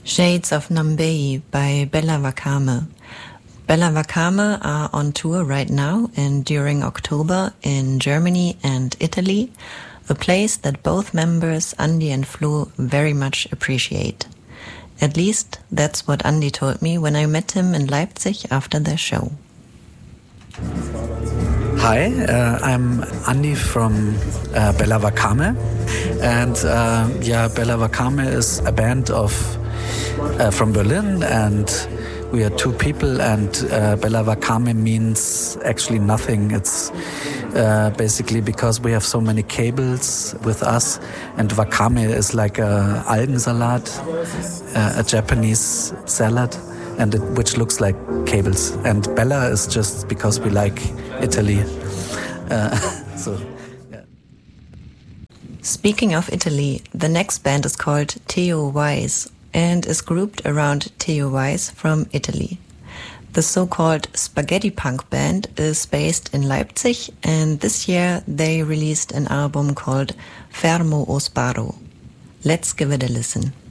Shades of Nambeyi by Bella Wakame. Bella Wakame are on tour right now and during October in Germany and Italy, a place that both members Andy and Flo very much appreciate. At least that's what Andy told me when I met him in Leipzig after their show. Hi, I'm Andy from Bella Wakame, and Bella Wakame is a band from Berlin, and we are two people, and Bella Wakame means actually nothing. It's basically because we have so many cables with us, and wakame is like a algensalat, a Japanese salad, and which looks like cables. And Bella is just because we like Italy. Speaking of Italy, the next band is called Theo Wise and is grouped around Theo Wise from Italy. The so-called spaghetti punk band is based in Leipzig, and this year they released an album called Fermo o Sparo. Let's give it a listen.